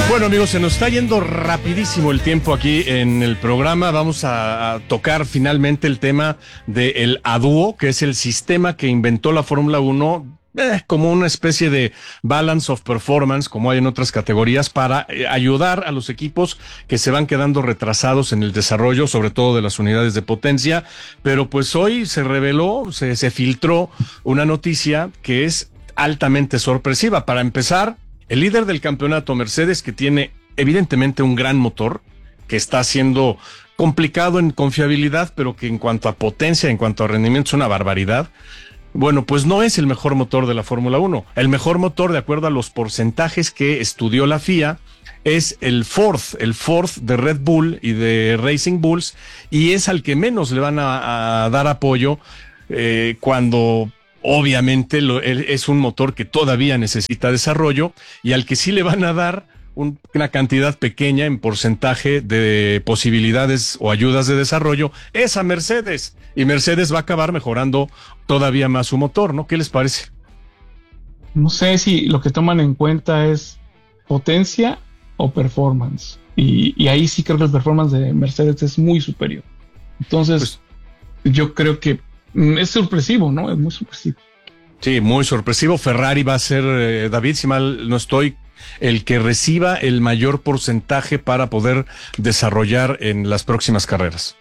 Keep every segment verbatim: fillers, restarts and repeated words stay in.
Bueno, amigos, se nos está yendo rapidísimo el tiempo aquí en el programa. Vamos a, a tocar finalmente el tema del A D U O, que es el sistema que inventó la Fórmula uno eh, como una especie de balance of performance, como hay en otras categorías, para eh, ayudar a los equipos que se van quedando retrasados en el desarrollo, sobre todo de las unidades de potencia. Pero pues hoy se reveló, se, se filtró una noticia que es altamente sorpresiva. Para empezar, el líder del campeonato, Mercedes, que tiene evidentemente un gran motor, que está siendo complicado en confiabilidad, pero que en cuanto a potencia, en cuanto a rendimiento es una barbaridad. Bueno, pues no es el mejor motor de la Fórmula uno. El mejor motor, de acuerdo a los porcentajes que estudió la F I A, es el Ford, el Ford de Red Bull y de Racing Bulls, y es al que menos le van a, a dar apoyo eh, cuando... Obviamente lo, es un motor que todavía necesita desarrollo y al que sí le van a dar un, una cantidad pequeña en porcentaje de posibilidades o ayudas de desarrollo es a Mercedes. Y Mercedes va a acabar mejorando todavía más su motor, ¿no? ¿Qué les parece? No sé si lo que toman en cuenta es potencia o performance. Y, y ahí sí creo que el performance de Mercedes es muy superior. Entonces, pues, yo creo que es sorpresivo, ¿no? Es muy sorpresivo. Sí, muy sorpresivo. Ferrari va a ser, eh, David, si mal no estoy, el que reciba el mayor porcentaje para poder desarrollar en las próximas carreras.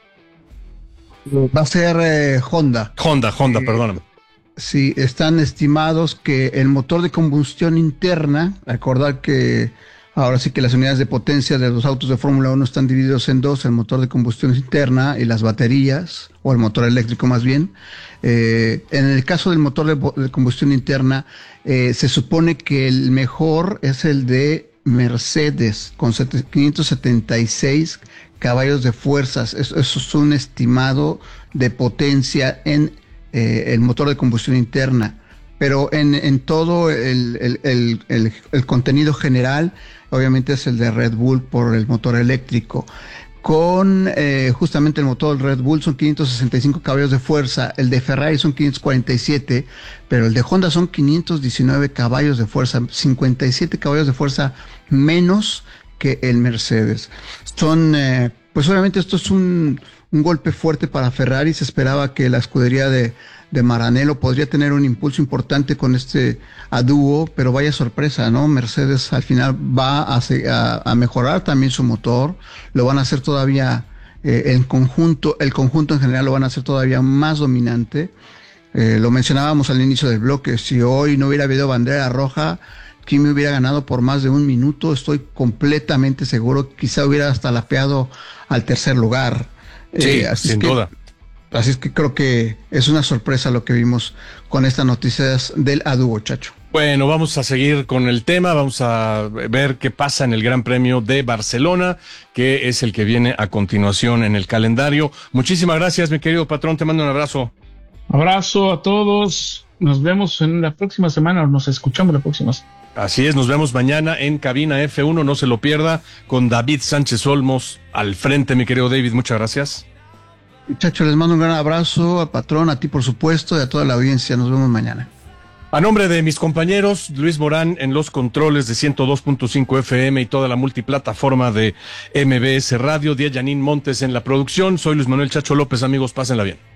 Va a ser eh, Honda. Honda, Honda, Eh, perdóname. Sí, están estimados que el motor de combustión interna, recordar que ahora sí que las unidades de potencia de los autos de Fórmula uno están divididos en dos, el motor de combustión interna y las baterías, o el motor eléctrico más bien. Eh, en el caso del motor de, de combustión interna, eh, se supone que el mejor es el de Mercedes, con quinientos setenta y seis caballos de fuerzas. Eso, eso es un estimado de potencia en eh, el motor de combustión interna. Pero en, en todo el, el, el, el, el contenido general, obviamente es el de Red Bull por el motor eléctrico. Con eh, justamente el motor del Red Bull son quinientos sesenta y cinco caballos de fuerza, el de Ferrari son quinientos cuarenta y siete, pero el de Honda son quinientos diecinueve caballos de fuerza, cincuenta y siete caballos de fuerza menos que el Mercedes. Son, eh, pues obviamente esto es un, un golpe fuerte para Ferrari. Se esperaba que la escudería de de Maranello podría tener un impulso importante con este A D U O, pero vaya sorpresa, ¿no? Mercedes al final va a, a, a mejorar también su motor, lo van a hacer todavía, eh, el conjunto, el conjunto en general lo van a hacer todavía más dominante. Eh, lo mencionábamos al inicio del bloque, si hoy no hubiera habido bandera roja, Kimi hubiera ganado por más de un minuto, estoy completamente seguro, quizá hubiera hasta lapeado al tercer lugar. Sí, eh, así sin es que, duda. Así es que creo que es una sorpresa lo que vimos con estas noticias del A D U O, Chacho. Bueno, vamos a seguir con el tema, vamos a ver qué pasa en el Gran Premio de Barcelona, que es el que viene a continuación en el calendario. Muchísimas gracias, mi querido patrón, te mando un abrazo. Abrazo a todos, nos vemos en la próxima semana, o nos escuchamos la próxima semana. Así es, nos vemos mañana en Cabina F uno, no se lo pierda, con David Sánchez Olmos al frente, mi querido David, muchas gracias. Muchachos, les mando un gran abrazo al patrón, a ti por supuesto y a toda la audiencia. Nos vemos mañana. A nombre de mis compañeros, Luis Morán en los controles de ciento dos punto cinco F M y toda la multiplataforma de M B S Radio, Díaz Yanín Montes en la producción, soy Luis Manuel Chacho López, amigos, pásenla bien.